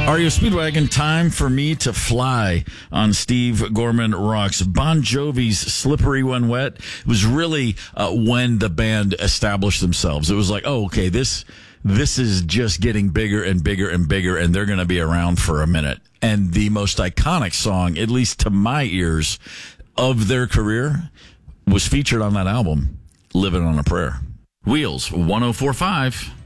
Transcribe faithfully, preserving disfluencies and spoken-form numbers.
R E O Speedwagon, time for me to fly on Steve Gorman Rocks. Bon Jovi's Slippery When Wet was really uh, when the band established themselves. It was like, oh, okay, this this is just getting bigger and bigger and bigger, and they're going to be around for a minute. And the most iconic song, at least to my ears, of their career was featured on that album, Living on a Prayer. Wheels, one oh four point five.